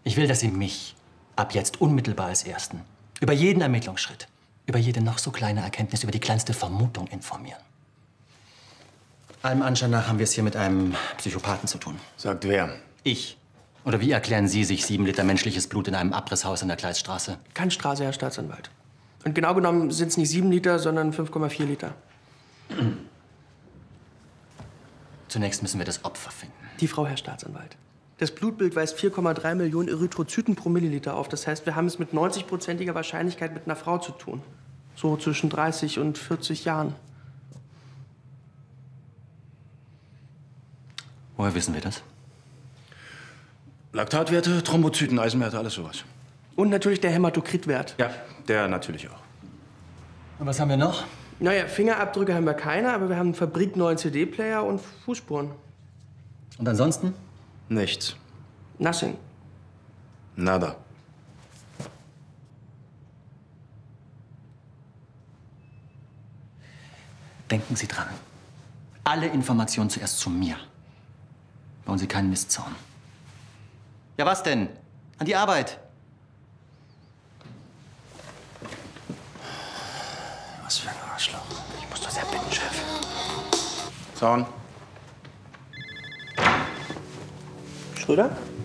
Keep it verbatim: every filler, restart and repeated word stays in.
Ich will, dass Sie mich ab jetzt unmittelbar als Ersten über jeden Ermittlungsschritt, über jede noch so kleine Erkenntnis, über die kleinste Vermutung informieren. Allem Anschein nach haben wir es hier mit einem Psychopathen zu tun. Sagt wer? Ich. Oder wie erklären Sie sich sieben Liter menschliches Blut in einem Abrisshaus in der Gleisstraße? Kantstraße, Herr Staatsanwalt. Und genau genommen sind es nicht sieben Liter, sondern fünf Komma vier Liter. Zunächst müssen wir das Opfer finden. Die Frau, Herr Staatsanwalt. Das Blutbild weist vier Komma drei Millionen Erythrozyten pro Milliliter auf. Das heißt, wir haben es mit neunzig-prozentiger Wahrscheinlichkeit mit einer Frau zu tun. So zwischen dreißig und vierzig Jahren. Woher wissen wir das? Laktatwerte, Thrombozyten, Eisenwerte, alles sowas. Und natürlich der Hämatokritwert. Ja, der natürlich auch. Und was haben wir noch? Naja, Fingerabdrücke haben wir keine, aber wir haben einen fabrikneuen C D-Player und Fußspuren. Und ansonsten? Nichts. Nothing. Nada. Denken Sie dran. Alle Informationen zuerst zu mir. Bauen Sie keinen Mistzorn. Ja, was denn? An die Arbeit. Was für ein Arschloch. Ich muss doch sehr bitten, Chef. Zaun. Schröder?